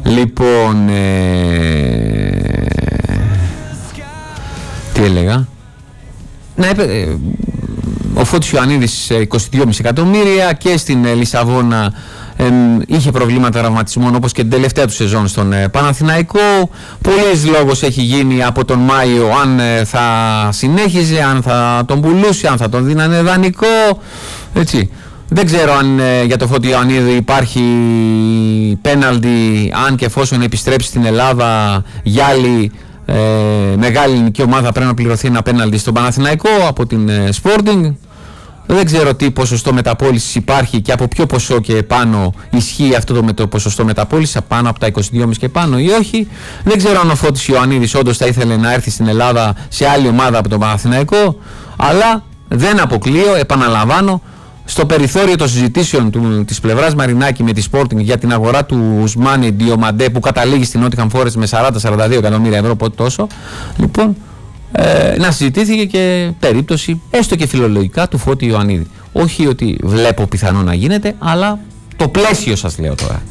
Λοιπόν, τι έλεγα? Ναι, ο Φώτης Ιωαννίδης 22,5 εκατομμύρια και στην Λισαβόνα είχε προβλήματα τραυματισμών όπως και την τελευταία του σεζόν στον Παναθηναϊκό. Πολλής λόγος έχει γίνει από τον Μάιο αν θα συνέχιζε, αν θα τον πουλούσε, αν θα τον δίνανε δανεικό, έτσι. Δεν ξέρω αν για το Φώτη Ιωαννίδη υπάρχει πέναλτι, αν και εφόσον επιστρέψει στην Ελλάδα για άλλη μεγάλη ελληνική ομάδα πρέπει να πληρωθεί ένα πέναλτι στον Παναθηναϊκό από την Sporting. Δεν ξέρω τι ποσοστό μεταπώλησης υπάρχει και από ποιο ποσό και πάνω ισχύει αυτό το ποσοστό μεταπώλησης, πάνω από τα 22,5 και πάνω ή όχι. Δεν ξέρω αν ο Φώτης Ιωαννίδης όντως θα ήθελε να έρθει στην Ελλάδα σε άλλη ομάδα από τον Παναθηναϊκό, αλλά δεν αποκλείω, επαναλαμβάνω, στο περιθώριο των συζητήσεων της πλευράς Μαρινάκη με τη Sporting για την αγορά του Ουσμάνι Διομαντέ που καταλήγει στην Nottingham Forest με 40-42 εκατομμύρια ευρώ, πότε τόσο, λοιπόν, να συζητήθηκε και περίπτωση έστω και φιλολογικά του Φώτη Ιωαννίδη. Όχι ότι βλέπω πιθανό να γίνεται, αλλά το πλαίσιο σας λέω τώρα.